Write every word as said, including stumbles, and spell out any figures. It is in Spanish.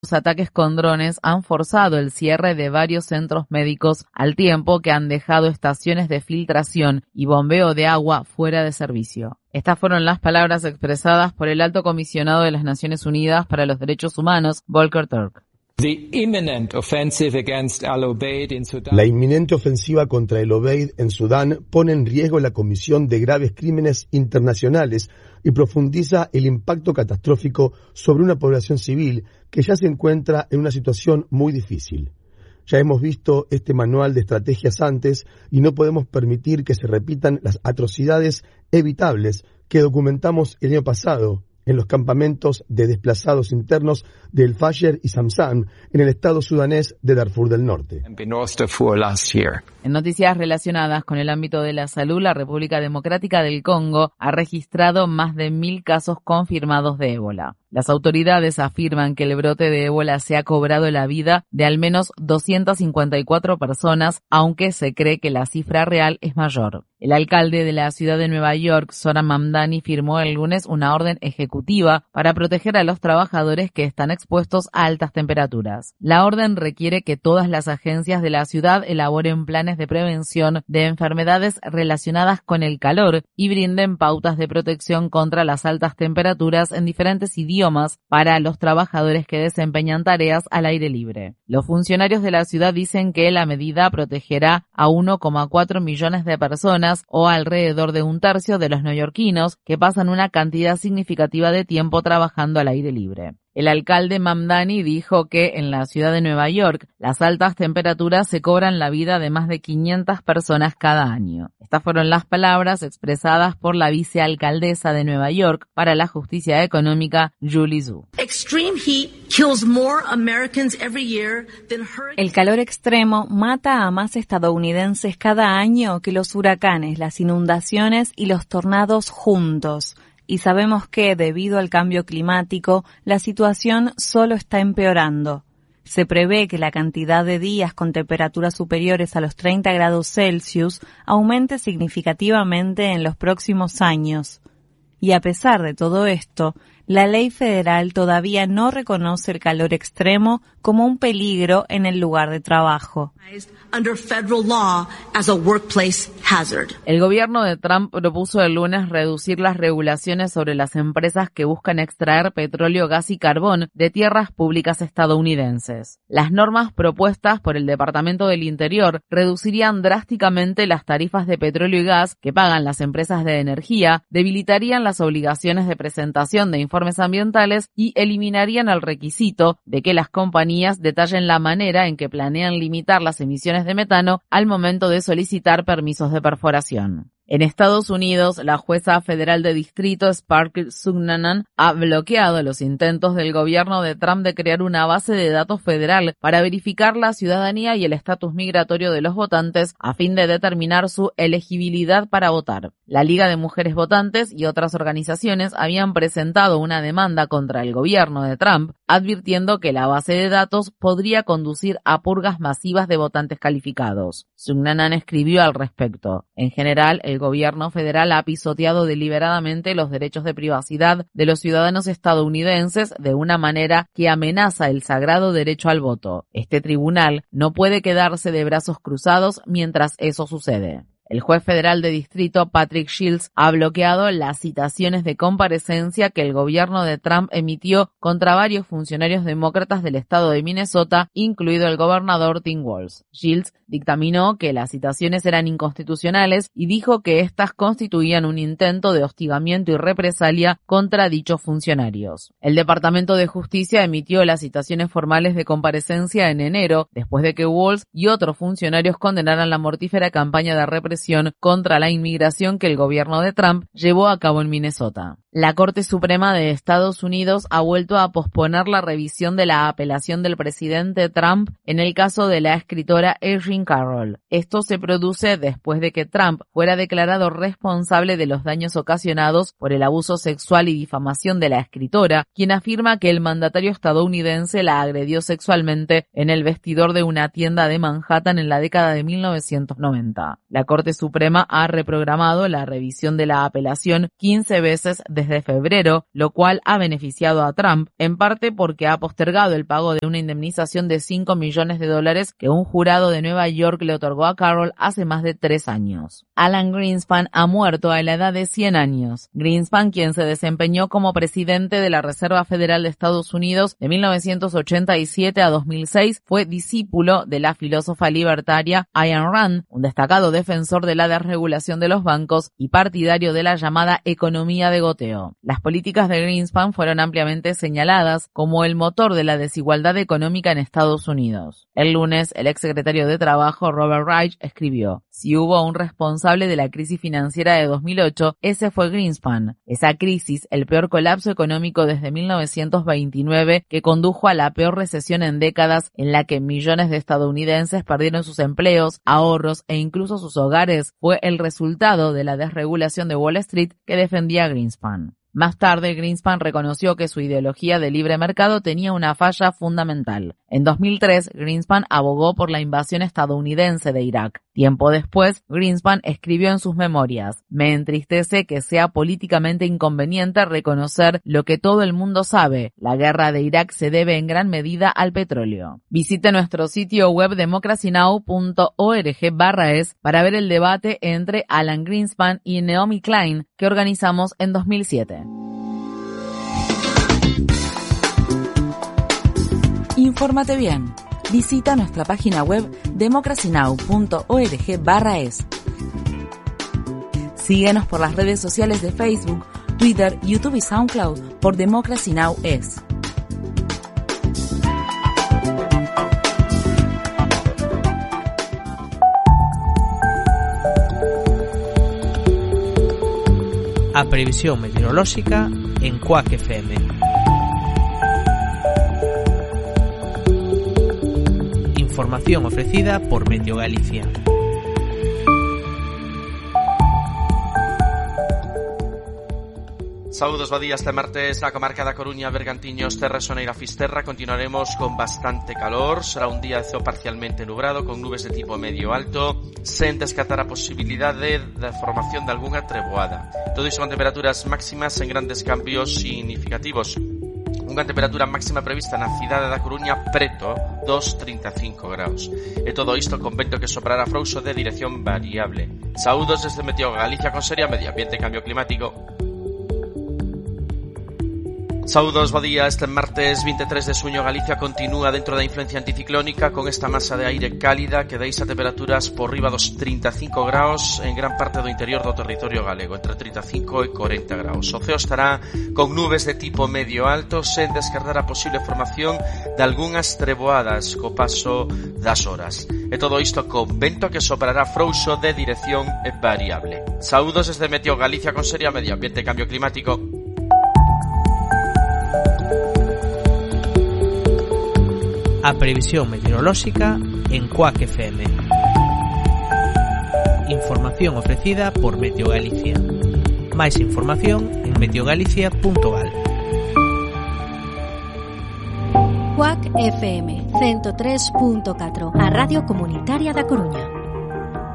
Los ataques con drones han forzado el cierre de varios centros médicos al tiempo que han dejado estaciones de filtración y bombeo de agua fuera de servicio. Estas fueron las palabras expresadas por el Alto Comisionado de las Naciones Unidas para los Derechos Humanos, Volker Turk. La inminente ofensiva contra el Obeid en Sudán pone en riesgo la comisión de graves crímenes internacionales y profundiza el impacto catastrófico sobre una población civil que ya se encuentra en una situación muy difícil. Ya hemos visto este manual de estrategias antes y no podemos permitir que se repitan las atrocidades evitables que documentamos el año pasado en los campamentos de desplazados internos de El Fasher y Zamzam en el estado sudanés de Darfur del Norte. En noticias relacionadas con el ámbito de la salud, la República Democrática del Congo ha registrado más de mil casos confirmados de ébola. Las autoridades afirman que el brote de ébola se ha cobrado la vida de al menos doscientas cincuenta y cuatro personas, aunque se cree que la cifra real es mayor. El alcalde de la ciudad de Nueva York, Zohran Mamdani, firmó el lunes una orden ejecutiva para proteger a los trabajadores que están expuestos a altas temperaturas. La orden requiere que todas las agencias de la ciudad elaboren planes de prevención de enfermedades relacionadas con el calor y brinden pautas de protección contra las altas temperaturas en diferentes idiomas para los trabajadores que desempeñan tareas al aire libre. Los funcionarios de la ciudad dicen que la medida protegerá a uno coma cuatro millones de personas o alrededor de un tercio de los neoyorquinos que pasan una cantidad significativa de tiempo trabajando al aire libre. El alcalde Mamdani dijo que en la ciudad de Nueva York las altas temperaturas se cobran la vida de más de quinientas personas cada año. Estas fueron las palabras expresadas por la vicealcaldesa de Nueva York para la justicia económica, Julie Zhu. El calor extremo mata a más estadounidenses cada año que los huracanes, las inundaciones y los tornados juntos. Y sabemos que, debido al cambio climático, la situación solo está empeorando. Se prevé que la cantidad de días con temperaturas superiores a los treinta grados Celsius aumente significativamente en los próximos años. Y a pesar de todo esto, la ley federal todavía no reconoce el calor extremo como un peligro en el lugar de trabajo. El gobierno de Trump propuso el lunes reducir las regulaciones sobre las empresas que buscan extraer petróleo, gas y carbón de tierras públicas estadounidenses. Las normas propuestas por el Departamento del Interior reducirían drásticamente las tarifas de petróleo y gas que pagan las empresas de energía, debilitarían las obligaciones de presentación de informes ambientales y eliminarían el requisito de que las compañías detallen la manera en que planean limitar las emisiones de metano al momento de solicitar permisos de perforación. En Estados Unidos, la jueza federal de distrito Sparkle Sugnanan ha bloqueado los intentos del gobierno de Trump de crear una base de datos federal para verificar la ciudadanía y el estatus migratorio de los votantes a fin de determinar su elegibilidad para votar. La Liga de Mujeres Votantes y otras organizaciones habían presentado una demanda contra el gobierno de Trump, advirtiendo que la base de datos podría conducir a purgas masivas de votantes calificados. Sugnanan escribió al respecto. En general, el gobierno federal ha pisoteado deliberadamente los derechos de privacidad de los ciudadanos estadounidenses de una manera que amenaza el sagrado derecho al voto. Este tribunal no puede quedarse de brazos cruzados mientras eso sucede. El juez federal de distrito Patrick Shields ha bloqueado las citaciones de comparecencia que el gobierno de Trump emitió contra varios funcionarios demócratas del estado de Minnesota, incluido el gobernador Tim Walz. Shields dictaminó que las citaciones eran inconstitucionales y dijo que éstas constituían un intento de hostigamiento y represalia contra dichos funcionarios. El Departamento de Justicia emitió las citaciones formales de comparecencia en enero, después de que Walz y otros funcionarios condenaran la mortífera campaña de represión contra la inmigración que el gobierno de Trump llevó a cabo en Minnesota. La Corte Suprema de Estados Unidos ha vuelto a posponer la revisión de la apelación del presidente Trump en el caso de la escritora Erin Carroll. Esto se produce después de que Trump fuera declarado responsable de los daños ocasionados por el abuso sexual y difamación de la escritora, quien afirma que el mandatario estadounidense la agredió sexualmente en el vestidor de una tienda de Manhattan en la década de mil novecientos noventa. La Corte Suprema ha reprogramado la revisión de la apelación quince veces desde desde febrero, lo cual ha beneficiado a Trump, en parte porque ha postergado el pago de una indemnización de cinco millones de dólares que un jurado de Nueva York le otorgó a Carroll hace más de tres años. Alan Greenspan ha muerto a la edad de cien años. Greenspan, quien se desempeñó como presidente de la Reserva Federal de Estados Unidos de mil novecientos ochenta y siete a dos mil seis, fue discípulo de la filósofa libertaria Ayn Rand, un destacado defensor de la desregulación de los bancos y partidario de la llamada economía de goteo. Las políticas de Greenspan fueron ampliamente señaladas como el motor de la desigualdad económica en Estados Unidos. El lunes, el exsecretario de Trabajo Robert Reich escribió: si hubo un responsable de la crisis financiera de dos mil ocho, ese fue Greenspan. Esa crisis, el peor colapso económico desde mil novecientos veintinueve, que condujo a la peor recesión en décadas, en la que millones de estadounidenses perdieron sus empleos, ahorros e incluso sus hogares, fue el resultado de la desregulación de Wall Street que defendía Greenspan. Más tarde, Greenspan reconoció que su ideología de libre mercado tenía una falla fundamental. En dos mil tres, Greenspan abogó por la invasión estadounidense de Irak. Tiempo después, Greenspan escribió en sus memorias: me entristece que sea políticamente inconveniente reconocer lo que todo el mundo sabe. La guerra de Irak se debe en gran medida al petróleo. Visite nuestro sitio web democracy now punto org barra es para ver el debate entre Alan Greenspan y Naomi Klein que organizamos en dos mil siete. Infórmate bien. Visita nuestra página web democracy now punto org barra es. Síguenos por las redes sociales de Facebook, Twitter, YouTube y SoundCloud por Democracy Now! Es. A previsión meteorolóxica en Quack F M. Información ofrecida por Meteo Galicia. Saúdos, bo día. Este martes na comarca da Coruña, Bergantiños, Terra, Soneira, Fisterra continuaremos con bastante calor. Será un día de ceo parcialmente nublado con nubes de tipo medio alto, sen descartar a posibilidade da formación de algunha treboada. Todo iso con temperaturas máximas en grandes cambios significativos. Unha temperatura máxima prevista na cidade da Coruña preto dos trinta e cinco graus. E todo isto con vento que soprará frouxo de dirección variable. Saúdos desde Meteo Galicia con seria Medio Ambiente e Cambio Climático. Saúdos, bo día. Este martes vinte e tres de xuño Galicia continúa dentro da influencia anticiclónica con esta masa de aire cálida que deixa temperaturas por riba dos trinta e cinco graus en gran parte do interior do territorio galego, entre trinta e cinco e corenta graus. O ceo estará con nubes de tipo medio alto sen descartar a posible formación de algunhas treboadas co paso das horas. E todo isto con vento que soprará frouxo de dirección variable. Saúdos desde Meteo Galicia con seria Medio Ambiente e Cambio Climático. A previsión meteorolóxica en Quack F M. Información ofrecida por Meteo Galicia. Máis información en meteogalicia punto gal. Quack F M ciento tres punto catro, a Radio Comunitaria da Coruña.